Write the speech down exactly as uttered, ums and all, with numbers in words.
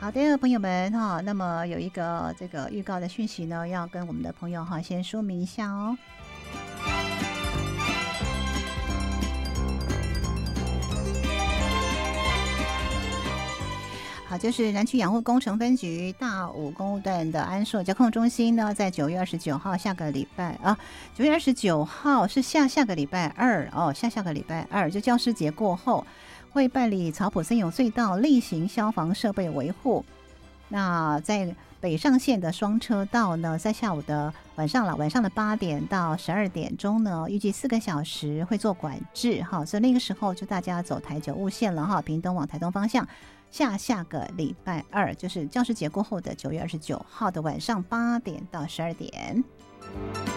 好的，朋友们哈，那么有一个这个预告的讯息呢，要跟我们的朋友哈先说明一下哦。好，就是南区养护工程分局大武公路段的安硕交控中心呢，在九月二十九号下个礼拜啊，九月二十九号是下下个礼拜二哦，下下个礼拜二就教师节过后，会办理草埔森永隧道例行消防设备维护。那在北上线的双车道呢，在下午的晚上了，晚上的八点到十二点钟呢，预计四个小时会做管制哈，所以那个时候就大家走台九雾线了哈，屏东往台东方向。下下个礼拜二就是教师节过后的九月二十九号的晚上八点到十二点。